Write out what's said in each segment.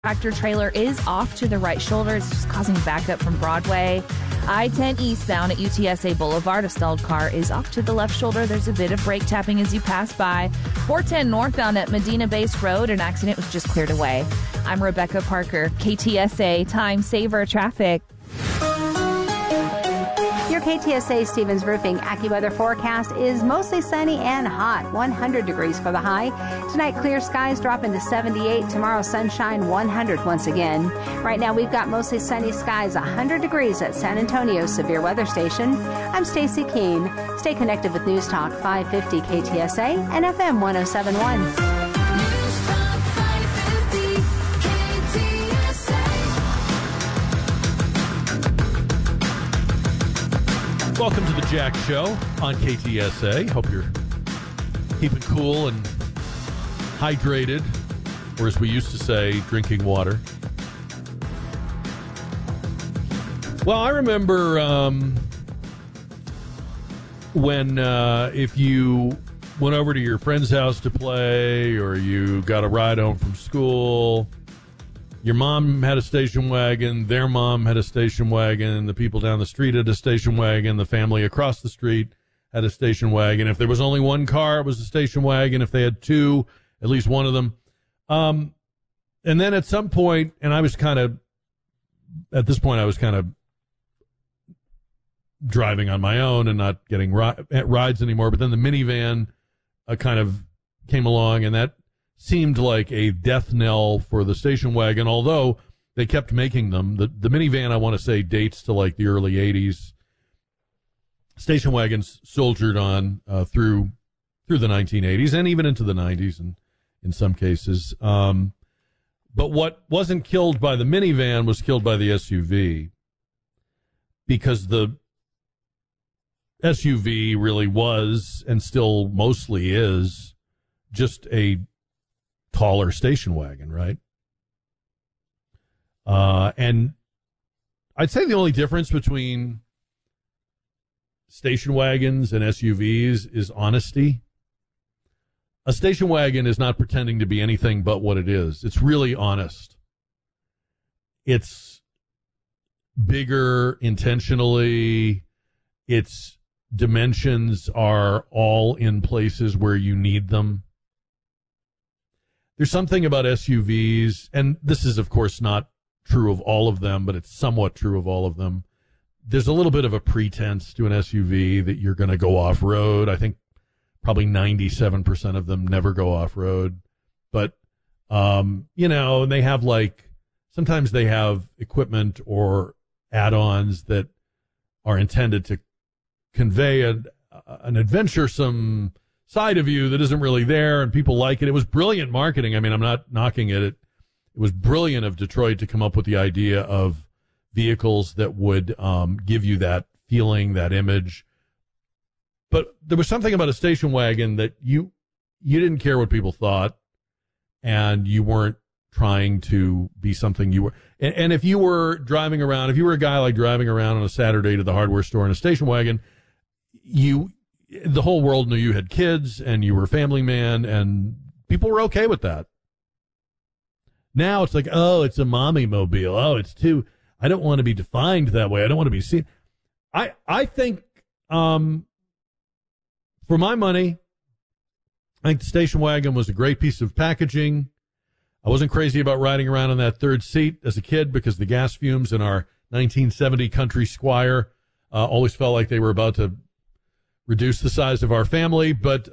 Tractor trailer is off to the right shoulder. It's just causing backup from Broadway. I-10 eastbound at UTSA Boulevard. A stalled car is off to the left shoulder. There's a bit of brake tapping as you pass by. 410 northbound at Medina Base Road. An accident was just cleared away. I'm Rebecca Parker, KTSA Time Saver Traffic. Your KTSA Stevens Roofing AccuWeather forecast is mostly sunny and hot, 100 degrees for the high. Tonight, clear skies drop into 78. Tomorrow, sunshine, 100 once again. Right now, we've got mostly sunny skies, 100 degrees at San Antonio Severe Weather Station. I'm Stacy Keene. Stay connected with News Talk 550 KTSA and FM 1071. Welcome to the Jack Show on KTSA. Hope you're keeping cool and hydrated, or as we used to say, drinking water. Well, I remember when if you went over to your friend's house to play, or you got a ride home from school, your mom had a station wagon, their mom had a station wagon, the people down the street had a station wagon, the family across the street had a station wagon. If there was only one car, it was a station wagon. If they had two, at least one of them. And then at some point, and at this point I was kind of driving on my own and not getting rides anymore, but then the minivan kind of came along, and that seemed like a death knell for the station wagon, although they kept making them. The minivan, I want to say, dates to like the early 80s. Station wagons soldiered on through the 1980s and even into the 90s and in some cases. But what wasn't killed by the minivan was killed by the SUV, because the SUV really was, and still mostly is, just a taller station wagon, right? And I'd say the only difference between station wagons and SUVs is honesty. A station wagon is not pretending to be anything but what it is. It's really honest. It's bigger intentionally. Its dimensions are all in places where you need them. There's something about SUVs, and this is, of course, not true of all of them, but it's somewhat true of all of them. There's a little bit of a pretense to an SUV that you're going to go off-road. I think probably 97% of them never go off-road. But, and they have sometimes they have equipment or add-ons that are intended to convey an adventuresome side of you that isn't really there, and people like it. It was brilliant marketing. I mean, I'm not knocking it. It was brilliant of Detroit to come up with the idea of vehicles that would give you that feeling, that image. But there was something about a station wagon that you didn't care what people thought, and you weren't trying to be something you were. And if you were driving around, if you were a guy like driving around on a Saturday to the hardware store in a station wagon, the whole world knew you had kids and you were a family man, and people were okay with that. Now it's like, oh, it's a mommy mobile. Oh, I don't want to be defined that way. I don't want to be seen. I think, for my money, I think the station wagon was a great piece of packaging. I wasn't crazy about riding around in that third seat as a kid because the gas fumes in our 1970 Country Squire always felt like they were about to reduce the size of our family. But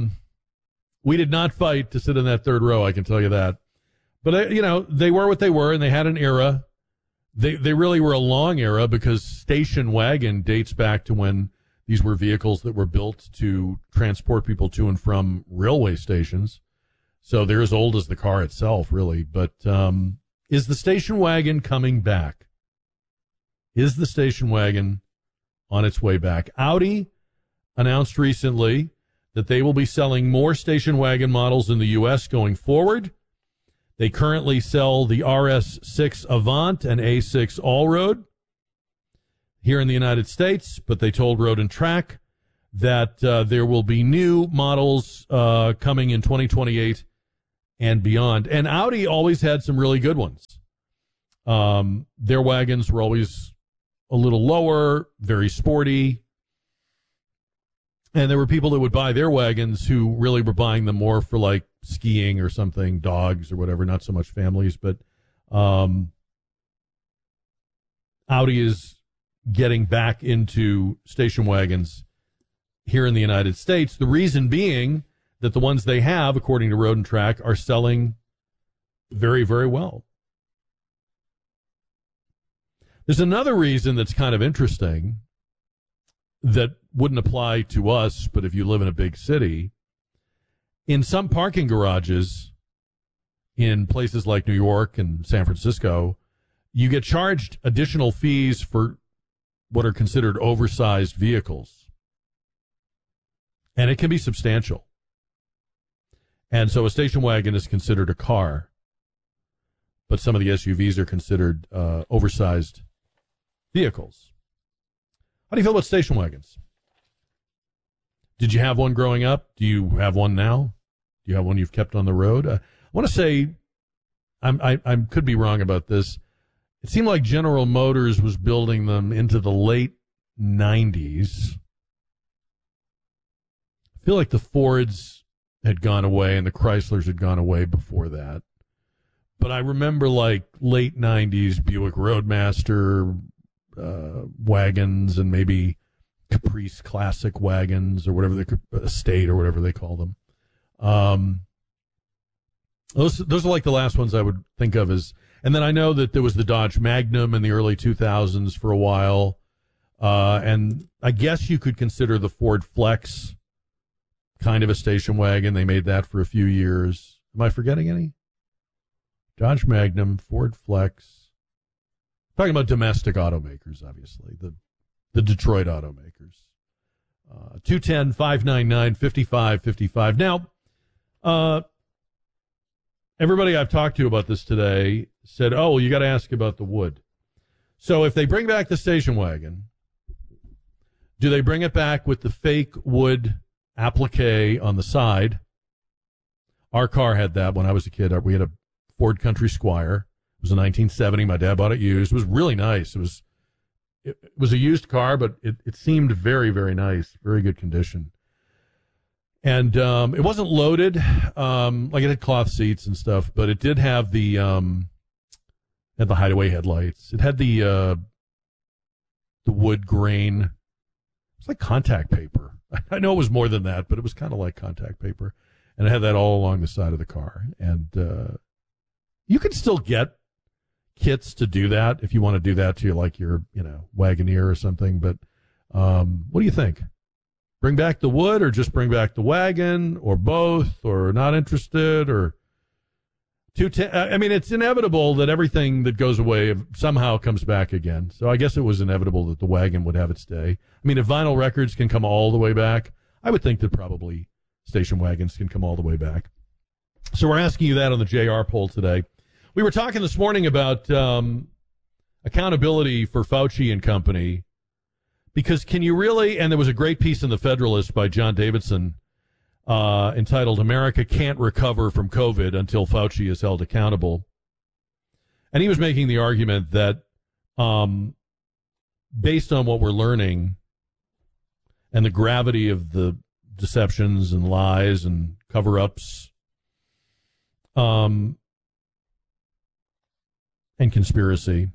we did not fight to sit in that third row, I can tell you that. But, they were what they were, and they had an era. They really were a long era, because station wagon dates back to when these were vehicles that were built to transport people to and from railway stations. So they're as old as the car itself, really. But is the station wagon coming back? Is the station wagon on its way back? Audi announced recently that they will be selling more station wagon models in the U.S. going forward. They currently sell the RS6 Avant and A6 Allroad here in the United States, but they told Road and Track that there will be new models coming in 2028 and beyond. And Audi always had some really good ones. Their wagons were always a little lower, very sporty. And there were people that would buy their wagons who really were buying them more for like skiing or something, dogs or whatever, not so much families. But Audi is getting back into station wagons here in the United States. The reason being that the ones they have, according to Road and Track, are selling very, very well. There's another reason that's kind of interesting that wouldn't apply to us, but if you live in a big city, in some parking garages in places like New York and San Francisco, you get charged additional fees for what are considered oversized vehicles. And it can be substantial. And so a station wagon is considered a car, but some of the SUVs are considered oversized vehicles. How do you feel about station wagons? Did you have one growing up? Do you have one now? Do you have one you've kept on the road? I want to say, I could be wrong about this. It seemed like General Motors was building them into the late 90s. I feel like the Fords had gone away and the Chryslers had gone away before that. But I remember like late 90s Buick Roadmaster wagons and maybe Caprice Classic wagons or whatever, Estate or whatever they call them. Those are like the last ones I would think of as. And then I know that there was the Dodge Magnum in the early 2000s for a while. And I guess you could consider the Ford Flex kind of a station wagon. They made that for a few years. Am I forgetting any? Dodge Magnum, Ford Flex. Talking about domestic automakers, obviously. The Detroit automakers. 210-599-5555. Now, everybody I've talked to about this today said, oh, well, you got to ask about the wood. So if they bring back the station wagon, do they bring it back with the fake wood applique on the side? Our car had that when I was a kid. We had a Ford Country Squire. It was a 1970. My dad bought it used. It was really nice. It was a used car, but it seemed very, very nice. Very good condition. And it wasn't loaded. Like it had cloth seats and stuff, but it did have the hideaway headlights. It had the wood grain. It's like contact paper. I know it was more than that, but it was kind of like contact paper. And it had that all along the side of the car. And you can still get kits to do that if you want to do that to your Wagoneer or something. But what do you think? Bring back the wood or just bring back the wagon or both or not interested or I mean, it's inevitable that everything that goes away somehow comes back again. So I guess it was inevitable that the wagon would have its day. I mean, if vinyl records can come all the way back, I would think that probably station wagons can come all the way back. So we're asking you that on the JR poll today. We were talking this morning about accountability for Fauci and company, because can you really, and there was a great piece in the Federalist by John Davidson entitled America Can't Recover from COVID Until Fauci is Held Accountable. And he was making the argument that based on what we're learning and the gravity of the deceptions and lies and cover-ups and conspiracy,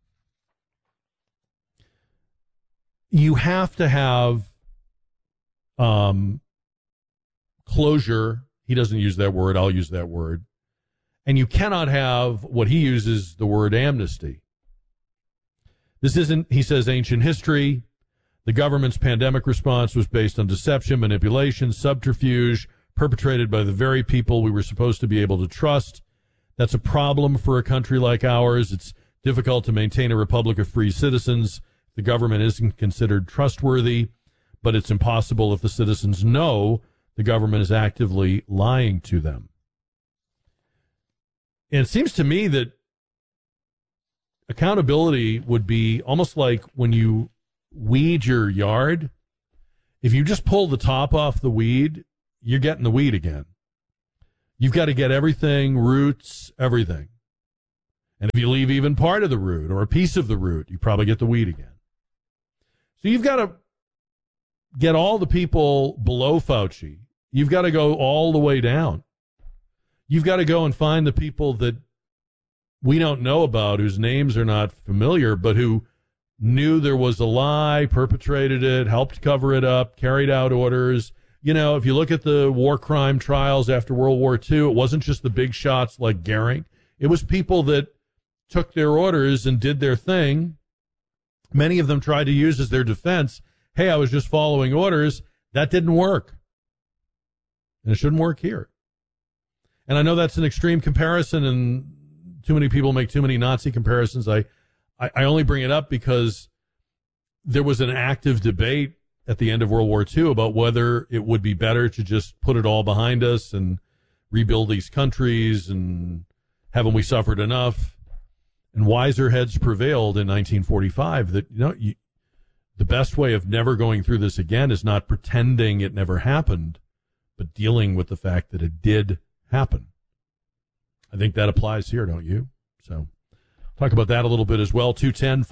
you have to have closure. He doesn't use that word. I'll use that word. And you cannot have what he uses, the word amnesty. This isn't, he says, ancient history. The government's pandemic response was based on deception, manipulation, subterfuge, perpetrated by the very people we were supposed to be able to trust. That's a problem for a country like ours. It's difficult to maintain a republic of free citizens. The government isn't considered trustworthy, but it's impossible if the citizens know the government is actively lying to them. And it seems to me that accountability would be almost like when you weed your yard. If you just pull the top off the weed, you're getting the weed again. You've got to get everything, roots, everything. And if you leave even part of the root or a piece of the root, you probably get the weed again. So you've got to get all the people below Fauci. You've got to go all the way down. You've got to go and find the people that we don't know about, whose names are not familiar, but who knew there was a lie, perpetrated it, helped cover it up, carried out orders. You know, if you look at the war crime trials after World War II, it wasn't just the big shots like Goering. It was people that took their orders and did their thing. Many of them tried to use as their defense, hey, I was just following orders. That didn't work. And it shouldn't work here. And I know that's an extreme comparison, and too many people make too many Nazi comparisons. I only bring it up because there was an active debate at the end of World War II about whether it would be better to just put it all behind us and rebuild these countries, and haven't we suffered enough? And wiser heads prevailed in 1945 that, the best way of never going through this again is not pretending it never happened, but dealing with the fact that it did happen. I think that applies here, don't you? So talk about that a little bit as well.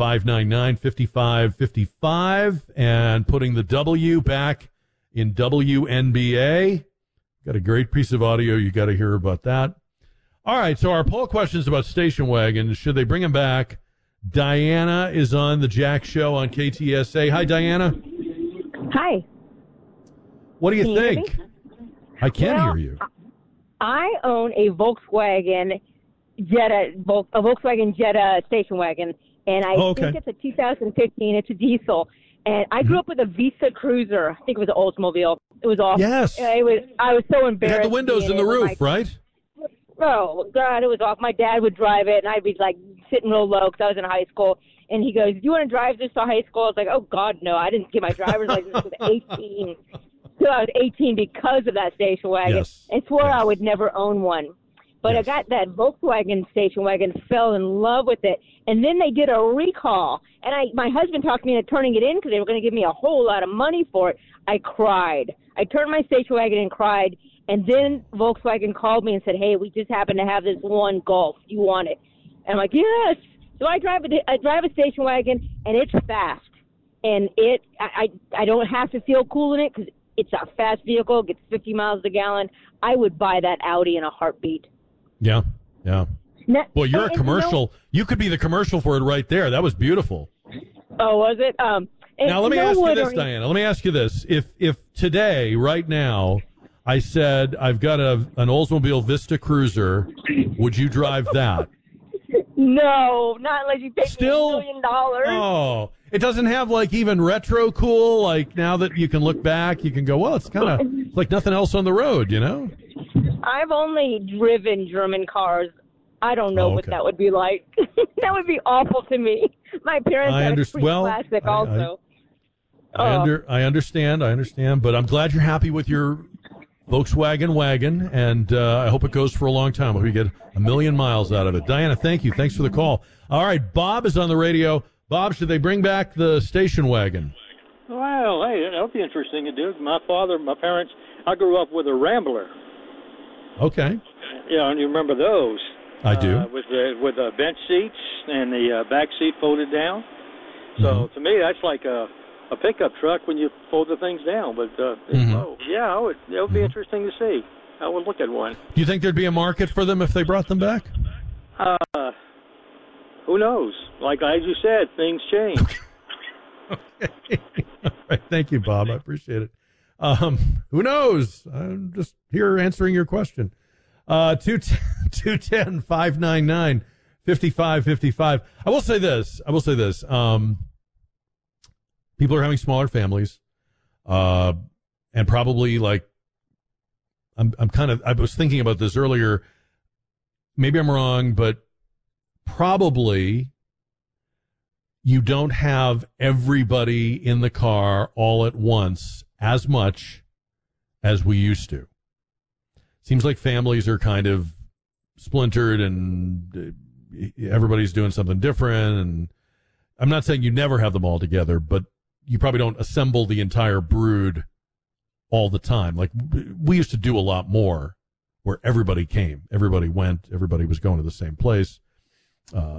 210-599-5555 and putting the W back in WNBA. Got a great piece of audio. You got to hear about that. All right, so our poll question is about station wagons. Should they bring them back? Diana is on the Jack Show on KTSA. Hi, Diana. Hi. What do you Can think? I can hear you. I own a Volkswagen Jetta, a Volkswagen Jetta station wagon, and I think it's a 2015. It's a diesel, and I grew up with a Vista Cruiser. I think it was an Oldsmobile. It was awesome. Yes. I was so embarrassed. It had the windows in the roof, right? Oh, God, it was off. My dad would drive it, and I'd be, like, sitting real low because I was in high school. And he goes, do you want to drive this to high school? I was like, oh, God, no. I didn't get my driver's license until I was 18. So I was 18 because of that station wagon. Yes. And swore I would never own one. But I got that Volkswagen station wagon, fell in love with it. And then they did a recall. And my husband talked me into turning it in because they were going to give me a whole lot of money for it. I cried. I turned my station wagon and cried. And then Volkswagen called me and said, hey, we just happen to have this one Golf. You want it? And I'm like, yes. So I drive a station wagon, and it's fast. And I don't have to feel cool in it because it's a fast vehicle. It gets 50 miles a gallon. I would buy that Audi in a heartbeat. Yeah, yeah. Now, well, you're a commercial. You could be the commercial for it right there. That was beautiful. Oh, was it? Now, let me ask you this, Diana. Let me ask you this. If today, right now, I said, I've got an Oldsmobile Vista Cruiser, would you drive that? No, not unless you pay me $1 million. Oh, it doesn't have like even retro cool, like now that you can look back, you can go, well, it's kind of like nothing else on the road, you know? I've only driven German cars. I don't know what that would be like. That would be awful to me. My parents had a classic also. I understand, but I'm glad you're happy with your Volkswagen wagon, and I hope it goes for a long time. I hope you get 1 million miles out of it. Diana, thank you. Thanks for the call. All right, Bob is on the radio. Bob, should they bring back the station wagon? Well, hey, that would be interesting to do. My parents, I grew up with a Rambler. Okay. Yeah, and you remember those. I do. With the bench seats and the back seat folded down. So to me, that's like a pickup truck when you fold the things down. But it would be interesting to see. I would look at one. Do you think there'd be a market for them if they brought them back? Who knows? Like as you said, things change. Okay. All right. Thank you, Bob. I appreciate it. Who knows? I'm just here answering your question. 210-599-5555. I will say this. People are having smaller families, and probably like I was thinking about this earlier. Maybe I'm wrong, but probably you don't have everybody in the car all at once as much as we used to. Seems like families are kind of splintered and everybody's doing something different. And I'm not saying you never have them all together, but you probably don't assemble the entire brood all the time. Like we used to do a lot more where everybody came, everybody went, everybody was going to the same place.